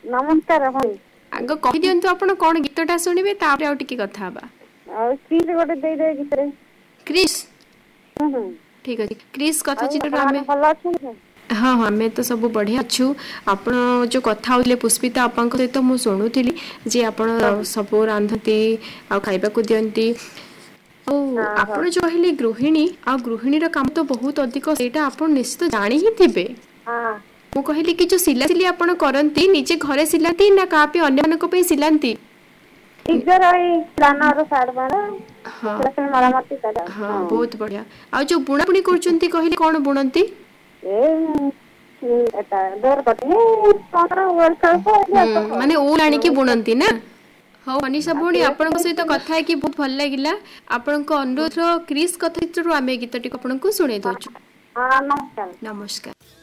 ନମସ୍କାର ଭାଇ। ଆଗ କହିଦିଅନ୍ତୁ ଆପଣ କଣ ଗୀତଟା ଶୁଣିବେ, ତାପରେ ଆଉ ଟିକେ କଥା ହବା। ଆଉ ସ୍ତ୍ରୀ ଗୋଟେ ଦେଇଦେବେ ଗୀତରେ। କ୍ରିସ୍। ହୁଁ ହୁଁ। ଠିକ ଅଛି, କ୍ରିସ୍ କଥା ଆଉ ଚିତ୍ରରୁ ଆପଣ ଆମେ ମାନେ ଭଲ ଅଛନ୍ତି? ହଁ ହଁ ଆମେ ତ ସବୁ ବଢ଼ିଆ ଅଛୁ। ଆପଣ ଯେଉଁ କଥା ହେଉଥିଲେ ପୁଷ୍ପିତା ଅପାଙ୍କ ସହିତ ମୁଁ ଶୁଣୁଥିଲି ଯେ ଆପଣ ସବୁ ରାନ୍ଧନ୍ତି ଆଉ ଖାଇବାକୁ ଦିଅନ୍ତି। ଆଉ ହଁ ଆପଣ ଯୋଉ କହିଲେ ଗୃହିଣୀ, ଆଉ ଗୃହିଣୀର କାମ ତ ବହୁତ ଅଧିକ, ସେଇଟା ଆପଣ ନିଶ୍ଚିତ ଜାଣି ହିଁ ଥିବେ। ହଁ। ମୁଁ କହିଲି କି ଯୋଉ ସିଲାସିଲି ଆପଣ କରନ୍ତି, ନିଜେ ଘରେ ସିଲାନ୍ତି ନା କାହା ପାଇଁ ଅନ୍ୟମାନଙ୍କ ପାଇଁ ସିଲାନ୍ତି? ନିଜର ଏଇ ସାର୍ଟ ହଁ ପ୍ୟାଣ୍ଟ ମରାମତି କରେ। ହଁ। ବହୁତ ବଢ଼ିଆ। ଆଉ ଯୋଉ ବୁଣାବୁଣି କରୁଛନ୍ତି କହିଲେ, କଣ ବୁଣନ୍ତି? ଏଟା ଡୋର କଟିଙ୍ଗ ମାନେ ଉଲ୍ ଆଣିକି ବୁଣନ୍ତି ନା? ହଉ ମନୀଷା ଭଉଣୀ, ଆପଣଙ୍କ ସହିତ କଥା ହେଇକି ବହୁତ ଭଲ ଲାଗିଲା। ଆପଣଙ୍କ ଅନୁରୋଧର କ୍ରିସ୍ କଥା ଚିତ୍ରରୁ ଆମେ ଗୀତଟିକୁ ଆପଣଙ୍କୁ ଶୁଣେଇ ଦଉଛୁ। ହଁ ନମସ୍କାର। ନମସ୍କାର।